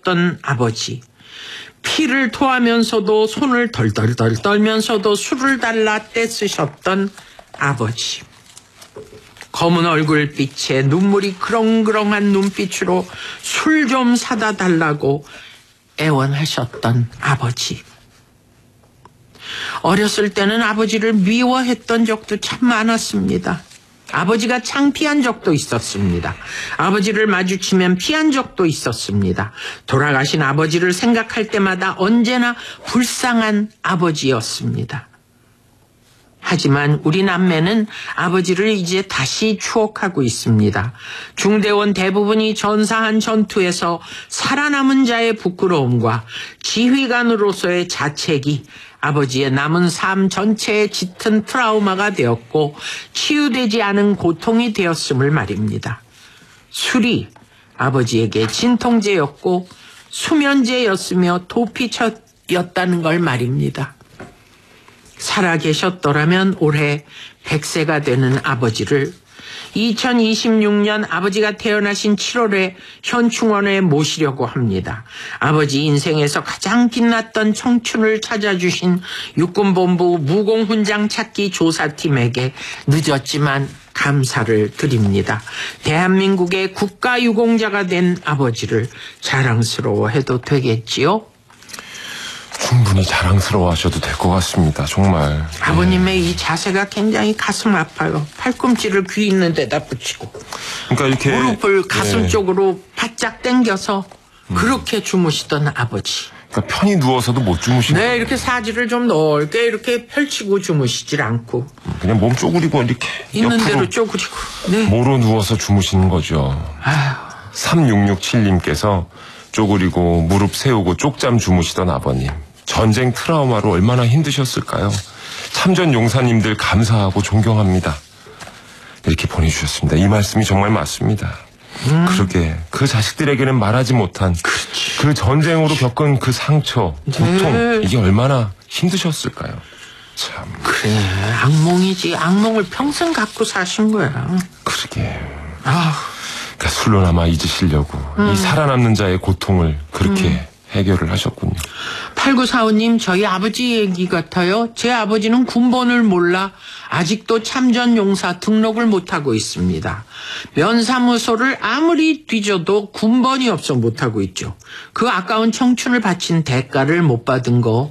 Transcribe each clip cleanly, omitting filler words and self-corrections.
하셨던 아버지. 피를 토하면서도 손을 덜덜덜 떨면서도 술을 달라 떼쓰셨던 아버지. 검은 얼굴빛에 눈물이 그렁그렁한 눈빛으로 술 좀 사다 달라고 애원하셨던 아버지. 어렸을 때는 아버지를 미워했던 적도 참 많았습니다. 아버지가 창피한 적도 있었습니다. 아버지를 마주치면 피한 적도 있었습니다. 돌아가신 아버지를 생각할 때마다 언제나 불쌍한 아버지였습니다. 하지만 우리 남매는 아버지를 이제 다시 추억하고 있습니다. 중대원 대부분이 전사한 전투에서 살아남은 자의 부끄러움과 지휘관으로서의 자책이 아버지의 남은 삶 전체에 짙은 트라우마가 되었고 치유되지 않은 고통이 되었음을 말입니다. 술이 아버지에게 진통제였고 수면제였으며 도피처였다는 걸 말입니다. 살아계셨더라면 올해 100세가 되는 아버지를 2026년 아버지가 태어나신 7월에 현충원에 모시려고 합니다. 아버지 인생에서 가장 빛났던 청춘을 찾아주신 육군본부 무공훈장 찾기 조사팀에게 늦었지만 감사를 드립니다. 대한민국의 국가유공자가 된 아버지를 자랑스러워해도 되겠지요? 충분히 자랑스러워하셔도 될 것 같습니다. 정말. 아버님의 이 자세가 굉장히 가슴 아파요. 팔꿈치를 귀 있는 데다 붙이고 그러니까 이렇게 무릎을 가슴 쪽으로 바짝 당겨서 그렇게 주무시던 아버지. 그러니까 편히 누워서도 못 주무시는. 네, 이렇게 사지를 좀 넓게 이렇게 펼치고 주무시질 않고 그냥 몸 쪼그리고 이렇게 있는 옆으로 대로 쪼그리고. 네. 모로 누워서 주무시는 거죠. 아휴. 3667님께서 쪼그리고 무릎 세우고 쪽잠 주무시던 아버님. 전쟁 트라우마로 얼마나 힘드셨을까요? 참전 용사님들 감사하고 존경합니다. 이렇게 보내주셨습니다. 이 말씀이 정말 맞습니다. 그러게 그 자식들에게는 말하지 못한 그 전쟁으로 겪은 그 상처, 고통 이게 얼마나 힘드셨을까요? 참. 그래, 악몽이지. 악몽을 평생 갖고 사신 거야. 그러게. 아, 그러니까 술로나마 잊으시려고 이 살아남는 자의 고통을 그렇게 해결을 하셨군요. 8945님, 저희 아버지 얘기 같아요. 제 아버지는 군번을 몰라 아직도 참전용사 등록을 못하고 있습니다. 면사무소를 아무리 뒤져도 군번이 없어 못하고 있죠. 그 아까운 청춘을 바친 대가를 못 받은 거.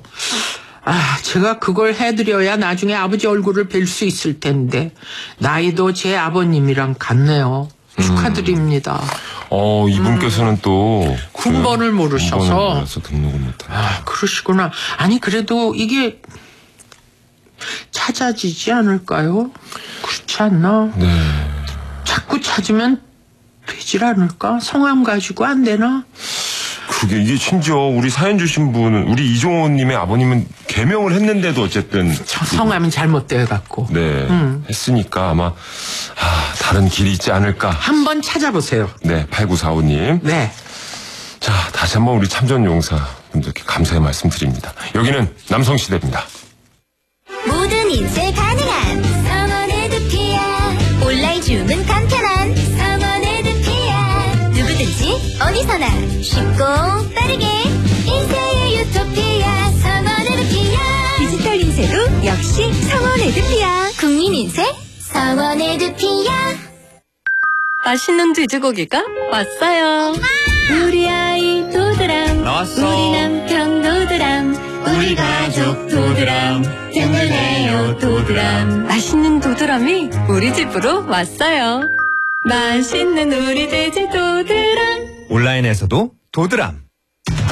제가 그걸 해드려야 나중에 아버지 얼굴을 뵐 수 있을 텐데 나이도 제 아버님이랑 같네요. 축하드립니다. 이분께서는 또 군번을 모르셔서 몰라서 등록을 못하네. 그러시구나. 아니 그래도 이게 찾아지지 않을까요? 그렇지 않나? 네. 자꾸 찾으면 되질 않을까? 성함 가지고 안 되나? 그게 이게 심지어 우리 사연 주신 분은 우리 이종호님의 아버님은 개명을 했는데도 어쨌든 성함이 잘못되어갖고. 네 했으니까 아마 다른 길이 있지 않을까. 한번 찾아보세요. 네, 8945님. 네. 자, 다시 한번 우리 참전용사 분들께 감사의 말씀드립니다. 여기는 남성시대입니다. 모든 인쇄 가능한 성원에드피아. 온라인 주문 간편한 성원에드피아. 누구든지 어디서나 쉽고 빠르게 인쇄의 유토피아 성원에드피아. 디지털 인쇄도 역시 성원에드피아. 국민인쇄 성원에드피아. 맛있는 돼지고기가 왔어요. 우리 아이 도드람, 나왔어. 우리 남편 도드람, 우리 가족 도드람, 든든해요 도드람. 맛있는 도드람이 우리 집으로 왔어요. 맛있는 우리 돼지 도드람. 온라인에서도 도드람.